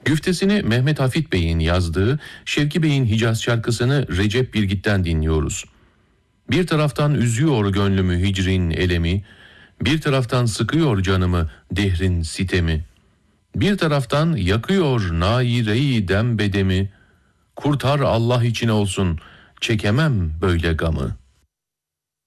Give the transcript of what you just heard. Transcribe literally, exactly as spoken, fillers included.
Güftesini Mehmet Hafit Bey'in yazdığı Şevki Bey'in Hicaz şarkısını Recep Birgit'ten dinliyoruz. Bir taraftan üzüyor gönlümü hicrin elemi, bir taraftan sıkıyor canımı dehrin sitemi, bir taraftan yakıyor naireyi dembedemi, kurtar Allah için olsun çekemem böyle gamı.